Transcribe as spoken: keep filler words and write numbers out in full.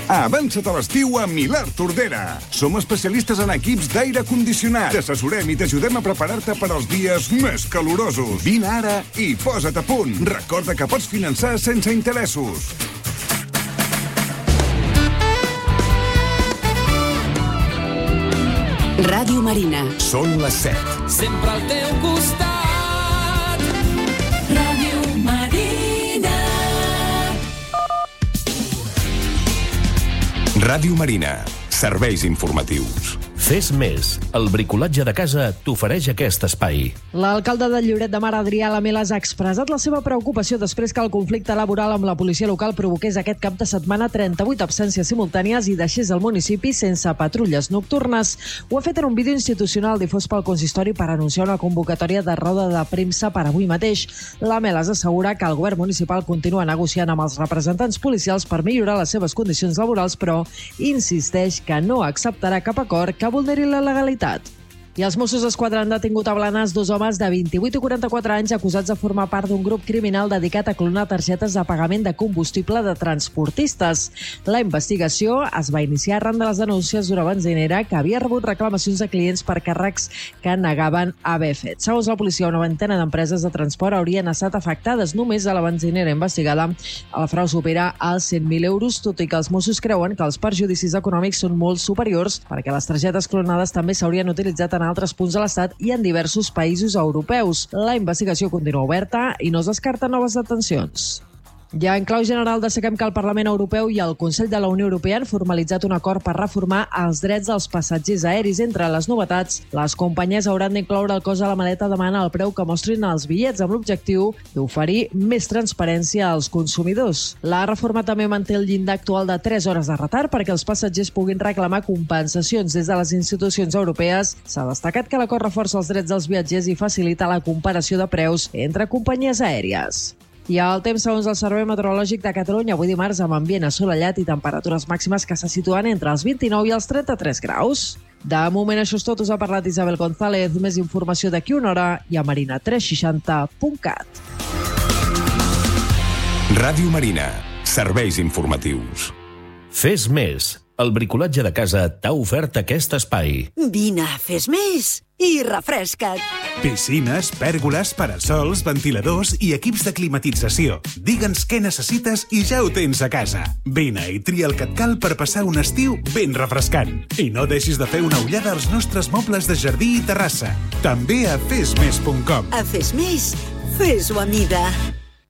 Avança't a l'estiu a Milà Tordera. Som especialistes en equips d'aire condicionat. T'assessorem i t'ajudem a preparar-te per als dies més calorosos. Vine ara i posa't a punt. Recorda que pots finançar sense interessos. Ràdio Marina. Són les set. Sempre al teu costat. Ràdio Marina. Ràdio Marina. Serveis informatius. Fes més. El bricolatge de casa t'ofereix aquest espai. L'alcalde de Lloret de Mar, Adrià Lamelas, ha expressat la seva preocupació després que el conflicte laboral amb la policia local provoqués aquest cap de setmana trenta-vuit absències simultànies i deixés el municipi sense patrulles nocturnes. Ho ha fet en un vídeo institucional difós pel consistori per anunciar una convocatòria de roda de premsa per avui mateix. Lamelas assegura que el govern municipal continua negociant amb els representants policials per millorar les seves condicions laborals, però insisteix que no acceptarà cap acord que vulneri la legalitat. I els Mossos d'Esquadra han detingut a Blanes dos homes de vint-i-vuit i quaranta-quatre anys acusats de formar part d'un grup criminal dedicat a clonar targetes de pagament de combustible de transportistes. La investigació es va iniciar arran de les denúncies d'una benzinera que havia rebut reclamacions de clients per càrrecs que negaven haver fet. Segons la policia, una vintena d'empreses de transport haurien estat afectades. Només a la benzinera investigada el frau supera els cent mil euros, tot i que els Mossos creuen que els perjudicis econòmics són molt superiors perquè les targetes clonades també s'haurien utilitzat en altres punts de l'Estat i en diversos països europeus. La investigació continua oberta i no es descarta noves detencions. Ja en clau general destaquem que el Parlament Europeu i el Consell de la Unió Europea han formalitzat un acord per reformar els drets dels passatgers aeris. Entre les novetats, les companyies hauran d'incloure el cost de la maleta demant el preu que mostrin els bitllets amb l'objectiu d'oferir més transparència als consumidors. La reforma també manté el llindar actual de tres hores de retard perquè els passatgers puguin reclamar compensacions des de les institucions europees. S'ha destacat que l'acord reforça els drets dels viatgers i facilita la comparació de preus entre companyies aèries. I el temps segons el Servei Meteorològic de Catalunya, avui dimarts amb ambient assolellat i temperatures màximes que se situen entre els vint-i-nou i els trenta-tres graus. De moment això és tot, us ha parlat Isabel González. Més informació d'aquí una hora i a marina tres seixanta punt cat. Ràdio Marina. Serveis informatius. Fes més. El bricolatge de casa t'ha ofert aquest espai. Vine, fes més i refresca't. Piscines, pèrgoles, parasols, ventiladors i equips de climatització. Digue'ns què necessites i ja ho tens a casa. Vine i tria el que et cal per passar un estiu ben refrescant. I no deixis de fer una ullada als nostres mobles de jardí i terrassa. També a fes més punt com. A Fes Més, fes-ho a mida.